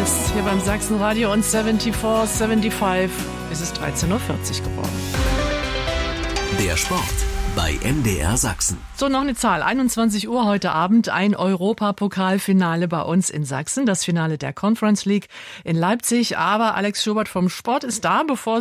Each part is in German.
Palace hier beim Sachsenradio und 74-75 ist es 13.40 Uhr geworden. Der Sport bei MDR Sachsen. So, noch eine Zahl. 21 Uhr heute Abend ein Europapokalfinale bei uns in Sachsen. Das Finale der Conference League in Leipzig. Aber Alex Schubert vom Sport ist da, bevor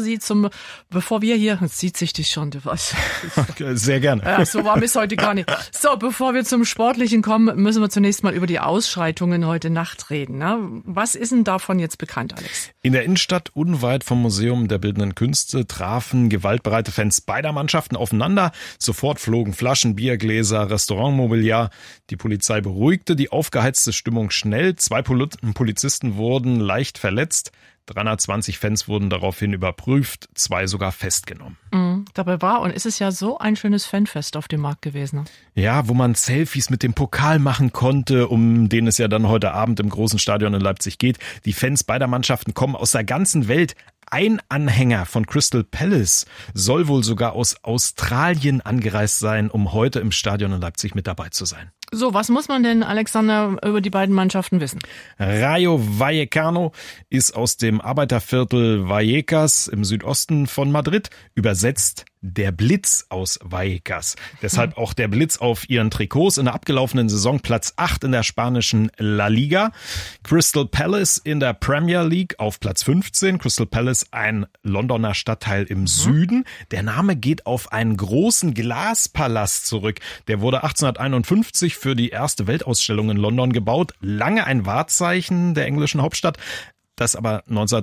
wir hier, jetzt sieht sich dich schon, du weißt. Sehr gerne. Ja, so warm ist heute gar nicht. So, bevor wir zum Sportlichen kommen, müssen wir zunächst mal über die Ausschreitungen heute Nacht reden. Ne? Was ist denn davon jetzt bekannt, Alex? In der Innenstadt, unweit vom Museum der Bildenden Künste, trafen gewaltbereite Fans beider Mannschaften aufeinander. Sofort flogen Flaschen, Biergläser, Restaurantmobiliar. Die Polizei beruhigte die aufgeheizte Stimmung schnell. 2 Polizisten wurden leicht verletzt. 320 Fans wurden daraufhin überprüft, 2 sogar festgenommen. Dabei war und ist es ja so ein schönes Fanfest auf dem Markt gewesen. Ja, wo man Selfies mit dem Pokal machen konnte, um den es ja dann heute Abend im großen Stadion in Leipzig geht. Die Fans beider Mannschaften kommen aus der ganzen Welt. Ein Anhänger von Crystal Palace soll wohl sogar aus Australien angereist sein, um heute im Stadion in Leipzig mit dabei zu sein. So, was muss man denn, Alexander, über die beiden Mannschaften wissen? Rayo Vallecano ist aus dem Arbeiterviertel Vallecas im Südosten von Madrid, übersetzt der Blitz aus Vallecas. Deshalb auch der Blitz auf ihren Trikots. In der abgelaufenen Saison Platz 8 in der spanischen La Liga. Crystal Palace in der Premier League auf Platz 15. Crystal Palace, ein Londoner Stadtteil im Süden. Der Name geht auf einen großen Glaspalast zurück. Der wurde 1851 für die erste Weltausstellung in London gebaut. Lange ein Wahrzeichen der englischen Hauptstadt, das aber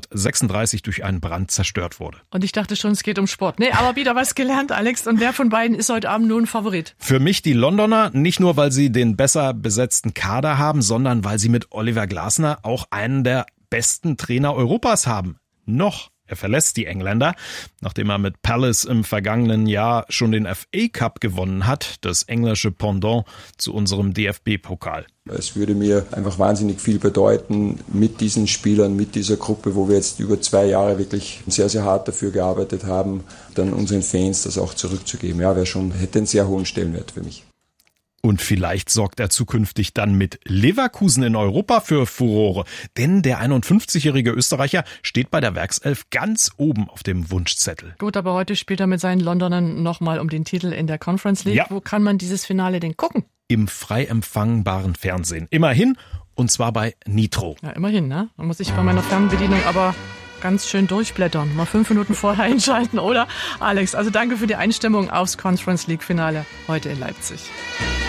1936 durch einen Brand zerstört wurde. Und ich dachte schon, es geht um Sport. Nee, aber wieder was gelernt, Alex. Und wer von beiden ist heute Abend nun Favorit? Für mich die Londoner, nicht nur, weil sie den besser besetzten Kader haben, sondern weil sie mit Oliver Glasner auch einen der besten Trainer Europas haben. Noch. Er verlässt die Engländer, nachdem er mit Palace im vergangenen Jahr schon den FA Cup gewonnen hat, das englische Pendant zu unserem DFB-Pokal. Es würde mir einfach wahnsinnig viel bedeuten, mit diesen Spielern, mit dieser Gruppe, wo wir jetzt über 2 Jahre wirklich sehr, sehr hart dafür gearbeitet haben, dann unseren Fans das auch zurückzugeben. Ja, hätte einen sehr hohen Stellenwert für mich. Und vielleicht sorgt er zukünftig dann mit Leverkusen in Europa für Furore. Denn der 51-jährige Österreicher steht bei der Werkself ganz oben auf dem Wunschzettel. Gut, aber heute spielt er mit seinen Londonern nochmal um den Titel in der Conference League. Ja. Wo kann man dieses Finale denn gucken? Im frei empfangbaren Fernsehen. Immerhin, und zwar bei Nitro. Ja, immerhin, ne? Da muss ich bei meiner Fernbedienung aber ganz schön durchblättern. Mal 5 Minuten vorher einschalten, oder? Alex, also danke für die Einstimmung aufs Conference League Finale heute in Leipzig.